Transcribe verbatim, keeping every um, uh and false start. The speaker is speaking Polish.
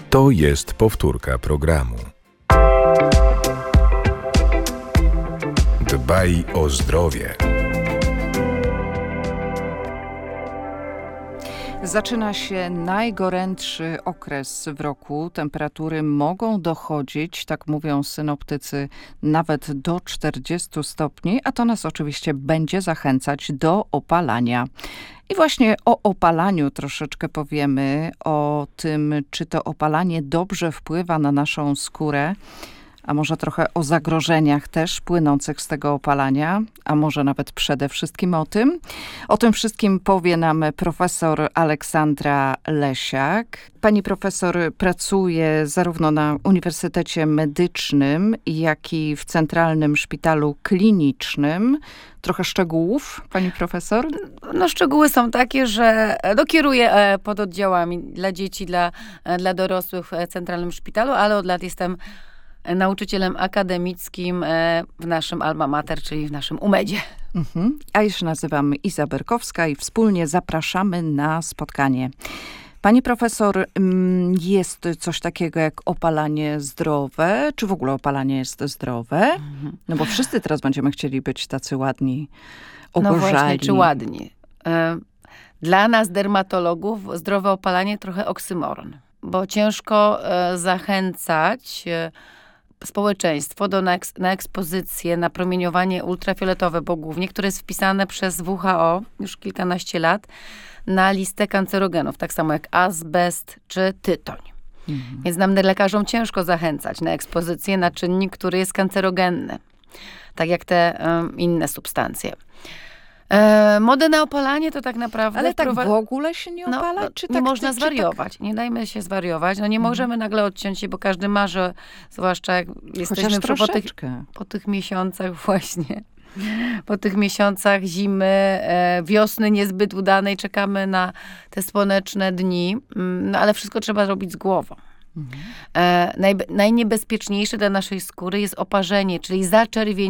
To jest powtórka programu. Dbaj o zdrowie. Zaczyna się najgorętszy okres w roku. Temperatury mogą dochodzić, tak mówią synoptycy, nawet do czterdziestu stopni, a to nas oczywiście będzie zachęcać do opalania. I właśnie o opalaniu troszeczkę powiemy, o tym, czy to opalanie dobrze wpływa na naszą skórę, a może trochę o zagrożeniach też płynących z tego opalania, a może nawet przede wszystkim o tym. O tym wszystkim powie nam profesor Aleksandra Lesiak. Pani profesor pracuje zarówno na Uniwersytecie Medycznym, jak i w Centralnym Szpitalu Klinicznym. Trochę szczegółów, pani profesor? No szczegóły są takie, że no, kieruję pododdziałami dla dzieci, dla, dla dorosłych w Centralnym Szpitalu, ale od lat jestem nauczycielem akademickim w naszym alma mater, czyli w naszym umedzie. Mhm. A już nazywam Iza Berkowska i wspólnie zapraszamy na spotkanie. Pani profesor, jest coś takiego jak opalanie zdrowe? Czy w ogóle opalanie jest zdrowe? No bo wszyscy teraz będziemy chcieli być tacy ładni, ogorzali. No właśnie, czy ładni. Dla nas, dermatologów, zdrowe opalanie trochę oksymoron, bo ciężko zachęcać społeczeństwo do, na, eks, na ekspozycję, na promieniowanie ultrafioletowe, bo głównie, które jest wpisane przez W H O już kilkanaście lat na listę kancerogenów, tak samo jak azbest czy tytoń. Mhm. Więc nam lekarzom ciężko zachęcać na ekspozycję na czynnik, który jest kancerogenny, tak jak te um, inne substancje. E, modę na opalanie to tak naprawdę... Ale tak wprowa- w ogóle się nie opala? No, no, czy nie tak, można czy, zwariować. Czy tak? Nie dajmy się zwariować. No nie Mhm. możemy nagle odciąć się, bo każdy marzy, zwłaszcza jak jesteśmy po tych, po tych miesiącach właśnie, po tych miesiącach zimy, e, wiosny niezbyt udanej, czekamy na te słoneczne dni, no ale wszystko trzeba robić z głową. Mhm. E, naj, najniebezpieczniejsze dla naszej skóry jest oparzenie, czyli zaczerwienienie.